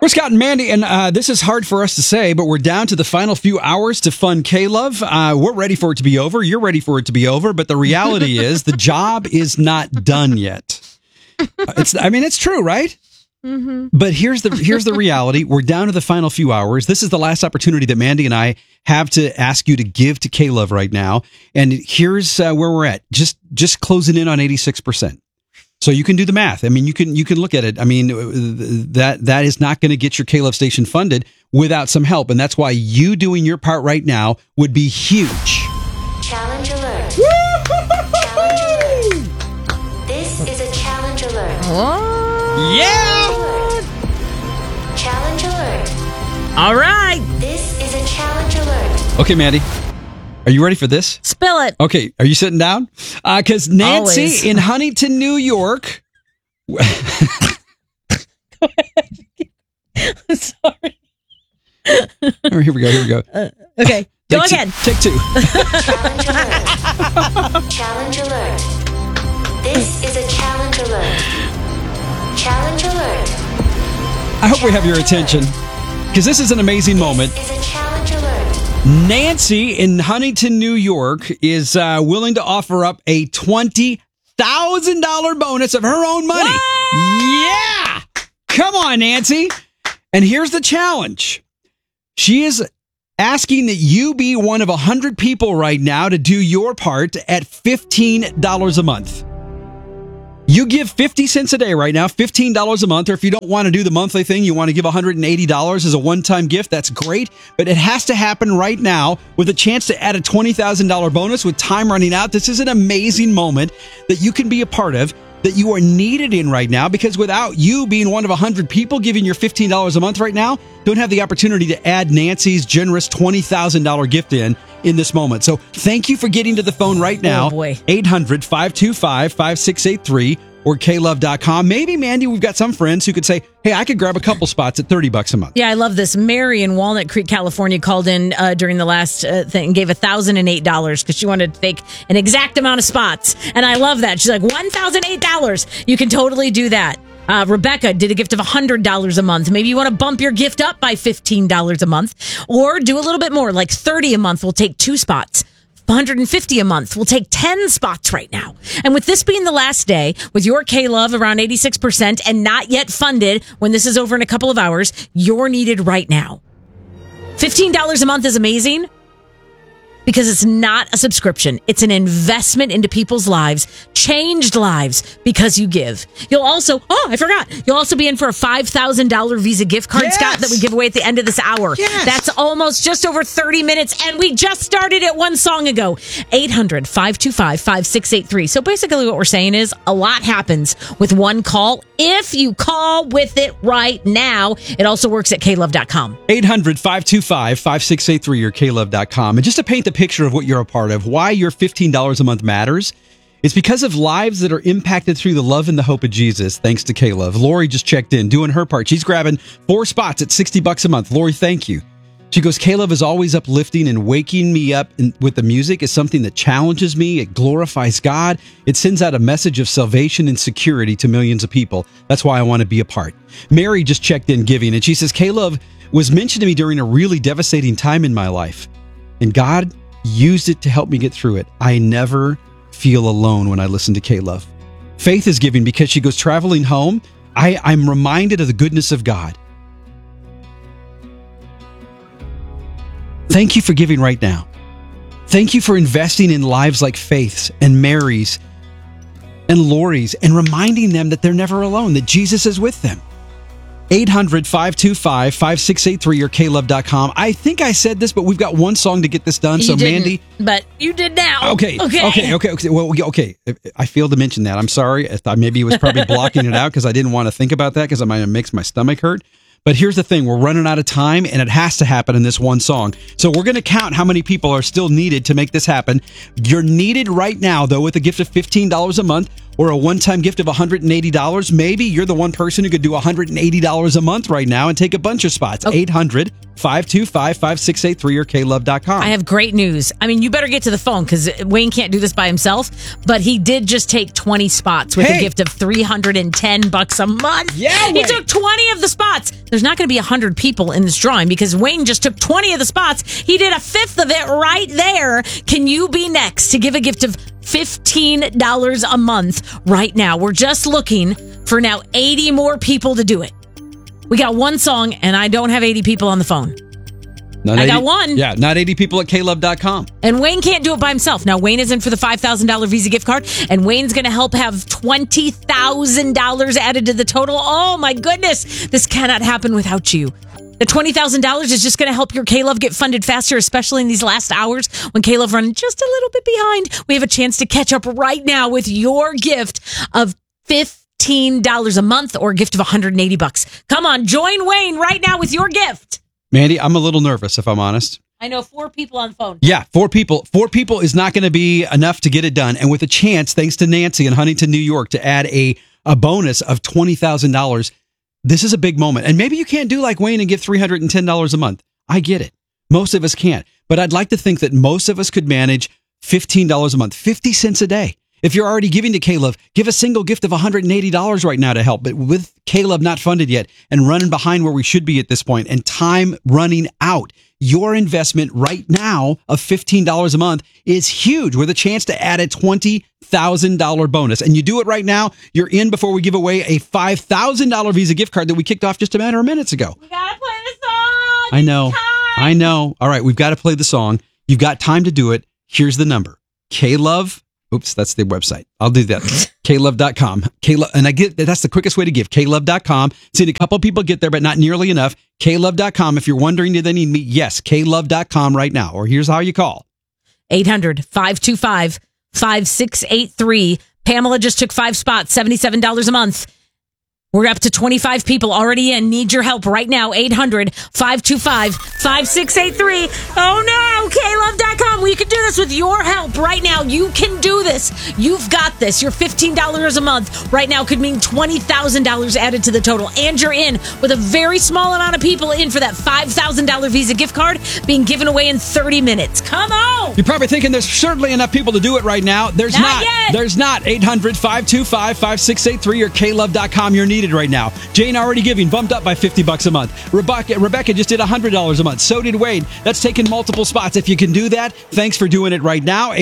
We're Scott and Mandy, and this is hard for us to say, but we're down to the final few hours to fund K-Love. We're ready for it to be over. You're ready for it to be over, but the reality is the job is not done yet. It's true, right? Mm-hmm. But here's the reality. We're down to the final few hours. This is the last opportunity that Mandy and I have to ask you to give to K-Love right now. And here's where we're at. Just closing in on 86%. So you can do the math. I mean, you can look at it. I mean, that is not going to get your K-Love station funded without some help. And that's why you doing your part right now would be huge. Challenge alert. Challenge alert. This is a challenge alert. Yeah! Challenge alert. All right. This is a challenge alert. Okay, Mandy. Are you ready for this? Spill it. Okay, are you sitting down? Because Nancy Always. in Huntington, New York. Go ahead. I'm sorry. All right, here we go. Okay, go again. Take two. Challenge alert. Challenge alert. This is a challenge alert. Challenge alert. I hope we have your attention, because this is an amazing moment. This is a challenge alert. Nancy in Huntington, New York is willing to offer up a $20,000 bonus of her own money. What? Yeah! Come on, Nancy. And here's the challenge. She is asking that you be one of 100 people right now to do your part at $15 a month. You give 50 cents a day right now, $15 a month, or if you don't want to do the monthly thing, you want to give $180 as a one-time gift, that's great, but it has to happen right now with a chance to add a $20,000 bonus with time running out. This is an amazing moment that you can be a part of, that you are needed in right now, because without you being one of 100 people giving your $15 a month right now, don't have the opportunity to add Nancy's generous $20,000 gift in this moment. So thank you for getting to the phone right now. Oh, boy. 800-525-5683 or klove.com. Maybe, Mandy, we've got some friends who could say, hey, I could grab a couple spots at $30 a month. Yeah, I love this. Mary in Walnut Creek, California called in during the last thing and gave $1,008 because she wanted to take an exact amount of spots. And I love that. She's like, $1,008. You can totally do that. Rebecca did a gift of $100 a month. Maybe you want to bump your gift up by $15 a month, or do a little bit more, like $30 a month. We'll take 2 spots. $150 a month. We'll take 10 spots right now. And with this being the last day, with your K-Love around 86% and not yet funded, when this is over in a couple of hours, you're needed right now. $15 a month is amazing, because it's not a subscription. It's an investment into people's lives, changed lives, because you give. You'll also, I forgot, you'll also be in for a $5,000 Visa gift card, Yes! Scott, that we give away at the end of this hour. Yes! That's almost just over 30 minutes, and we just started it one song ago. 800-525-5683. So basically what we're saying is a lot happens with one call. If you call with it right now, it also works at klove.com. 800-525-5683 or klove.com. And just to paint the picture of what you're a part of, why your $15 a month matters, it's because of lives that are impacted through the love and the hope of Jesus, thanks to K-Love. Lori just checked in, doing her part. She's grabbing 4 spots at $60 a month. Lori, thank you. She goes, K-Love is always uplifting and waking me up with the music is something that challenges me. It glorifies God. It sends out a message of salvation and security to millions of people. That's why I want to be a part. Mary just checked in giving, and she says, K-Love was mentioned to me during a really devastating time in my life, and God used it to help me get through it. I never feel alone when I listen to K-Love. Faith is giving because she goes, traveling home, I'm reminded of the goodness of God. Thank you for giving right now. Thank you for investing in lives like Faith's and Mary's and Lori's, and reminding them that they're never alone, that Jesus is with them. 800-525-5683 or klove.com. I think I said this, but we've got one song to get this done. So, Mandy. But you did now. Okay. Well, okay. I failed to mention that. I'm sorry. I thought maybe it was probably blocking it out because I didn't want to think about that because it might have makes my stomach hurt. But here's the thing. We're running out of time, and it has to happen in this one song. So we're going to count how many people are still needed to make this happen. You're needed right now, though, with a gift of $15 a month or a one-time gift of $180, maybe you're the one person who could do $180 a month right now and take a bunch of spots. 800-525-5683 or klove.com. I have great news. I mean, you better get to the phone because Wayne can't do this by himself, but he did just take 20 spots with a gift of $310 a month. Yeah, he took 20 of the spots. There's not going to be 100 people in this drawing because Wayne just took 20 of the spots. He did a fifth of it right there. Can you be next to give a gift of $15 a month right now? We're just looking for now 80 more people to do it. We got one song, and I don't have 80 people on the phone. I got one. Yeah, not 80 people at klove.com. And Wayne can't do it by himself. Now, Wayne is in for the $5,000 Visa gift card, and Wayne's going to help have $20,000 added to the total. Oh, my goodness. This cannot happen without you. The $20,000 is just going to help your K-Love get funded faster, especially in these last hours when K-Love running just a little bit behind. We have a chance to catch up right now with your gift of $15 a month or a gift of $180. Come on, join Wayne right now with your gift. Mandy, I'm a little nervous, if I'm honest. I know 4 people on the phone. Yeah, 4 people. 4 people is not going to be enough to get it done. And with a chance, thanks to Nancy in Huntington, New York, to add a bonus of $20,000, this is a big moment. And maybe you can't do like Wayne and give $310 a month. I get it. Most of us can't. But I'd like to think that most of us could manage $15 a month, 50 cents a day. If you're already giving to K-Love, give a single gift of $180 right now to help. But with K-Love not funded yet and running behind where we should be at this point and time running out, your investment right now of $15 a month is huge with a chance to add a $20,000 bonus. And you do it right now, you're in before we give away a $5,000 Visa gift card that we kicked off just a matter of minutes ago. We got to play the song. I know. All right, we've got to play the song. You've got time to do it. Here's the number. K-Love. Oops, that's the website. I'll do that. klove.com. K-Love, and I get that's the quickest way to give. klove.com. Seen a couple people get there, but not nearly enough. klove.com. If you're wondering, do they need me? Yes, klove.com right now. Or here's how you call. 800-525-5683. Pamela just took 5 spots, $77 a month. We're up to 25 people already in. Need your help right now. 800-525-5683. Oh no, klove.com. We can do this with your help right now. You can do this. You've got this. Your $15 a month right now could mean $20,000 added to the total. And you're in with a very small amount of people in for that $5,000 Visa gift card being given away in 30 minutes. Come on. You're probably thinking there's certainly enough people to do it right now. There's not. Yet. There's not. 800-525-5683 or klove.com. You're needed right now. Jane already giving, bumped up by $50 a month. Rebecca just did $100 a month. So did Wade. That's taken multiple spots. If you can do that, thanks for doing it right now.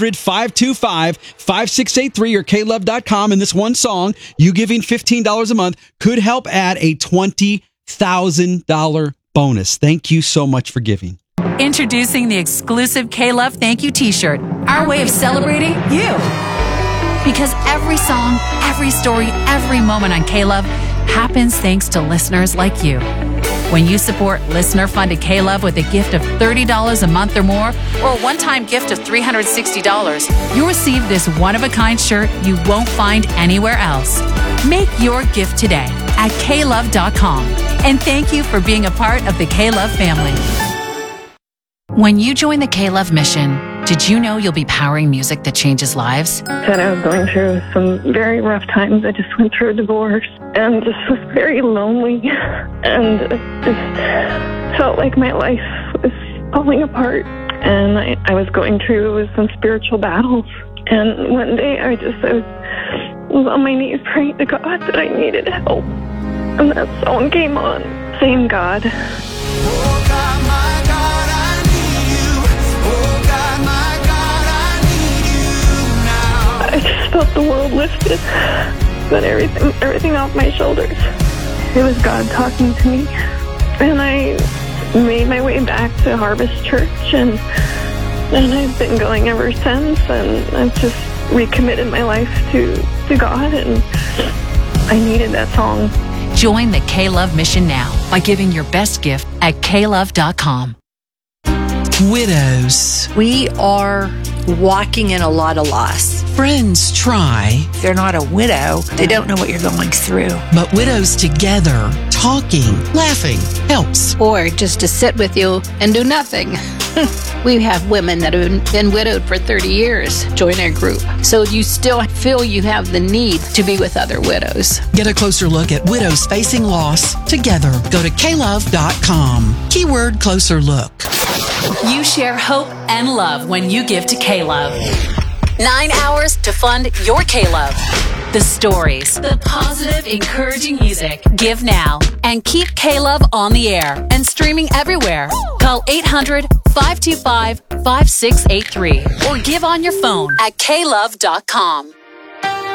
800-525-5683 or klove.com. And this one song, you giving $15 a month, could help add a $20,000 bonus. Thank you so much for giving. Introducing the exclusive K-Love Thank You t-shirt. Our way of celebrating you. Because every song, every story, every moment on K-Love happens thanks to listeners like you. When you support listener-funded K-Love with a gift of $30 a month or more, or a one-time gift of $360, you'll receive this one-of-a-kind shirt you won't find anywhere else. Make your gift today at klove.com. And thank you for being a part of the K-Love family. When you join the K-Love mission, did you know you'll be powering music that changes lives? Said I was going through some very rough times. I just went through a divorce and just was very lonely and just felt like my life was falling apart. And I was going through some spiritual battles. And one day I was on my knees praying to God that I needed help. And that song came on, Same God. Oh God, my God, I need you. Oh God, my God, I need you now. I just felt the world lifted, but everything off my shoulders. It was God talking to me, and I made my way back to Harvest Church, and I've been going ever since, and I've just recommitted my life to God, and I needed that song. Join the K-Love mission now by giving your best gift at klove.com. Widows. We are walking in a lot of loss. Friends try, If they're not a widow, they don't know what you're going through. but widows together, talking, laughing, helps. Or just to sit with you and do nothing. We have women that have been widowed for 30 years join our group. So you still feel you have the need to be with other widows. Get a closer look at widows facing loss together. Go to klove.com. Keyword closer look. You share hope and love when you give to K-Love. 9 hours to fund your K-Love. The stories, the positive, encouraging music. Give now and keep K-Love on the air and streaming everywhere. Call 800-525-5683 or give on your phone at klove.com.